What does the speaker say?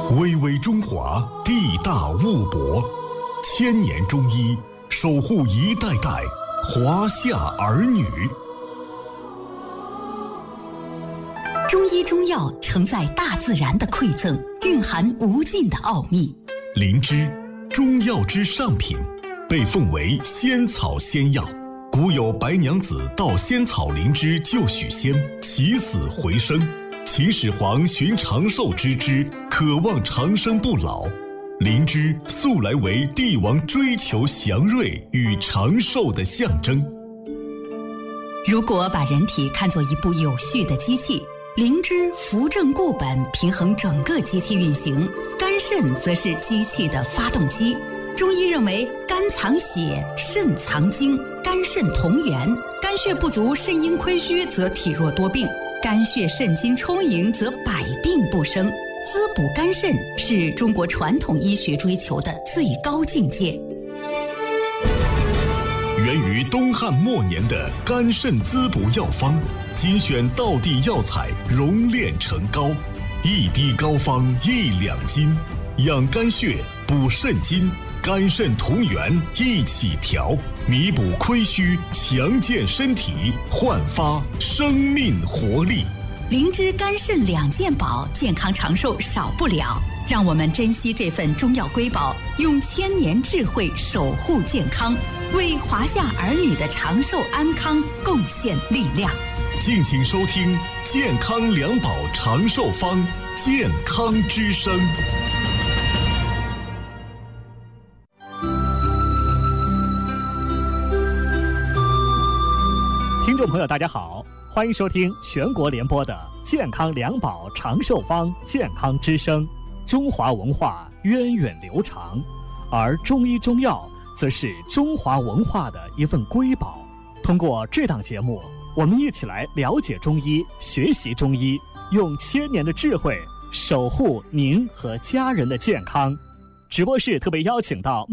巍巍中华，地大物博，千年中医守护一代代华夏儿女。 中医中药承载大自然的馈赠，蕴含无尽的奥秘。 灵芝，中药之上品，被奉为仙草仙药。古有白娘子盗仙草灵芝救许仙，起死回生。秦始皇寻长寿之枝，渴望长生不老。灵芝素来为帝王追求祥瑞与长寿的象征。 如果把人体看作一部有序的机器，灵芝扶正固本，平衡整个机器运行，肝肾则是机器的发动机。中医认为，肝藏血，肾藏精，肝肾同源。肝血不足，肾阴亏虚，则体弱多病；肝血肾精充盈，则百病不生。滋补肝肾是中国传统医学追求的最高境界。 源于东汉末年的肝肾滋补药方，精选道地药材熔炼成膏，一滴膏方1两金，养肝血，补肾精，肝肾同源一起调，弥补亏虚，强健身体，焕发生命活力。 灵芝肝肾两件宝，健康长寿少不了。让我们珍惜这份中药瑰宝，用千年智慧守护健康，为华夏儿女的长寿安康贡献力量。 敬请收听《健康两宝长寿方》，健康之声。 听众朋友大家好，欢迎收听全国联播的健康两宝长寿方健康之声。中华文化源远流长，而中医中药则是中华文化的一份瑰宝。通过这档节目，我们一起来了解中医，学习中医，用千年的智慧守护您和家人的健康。直播室特别邀请到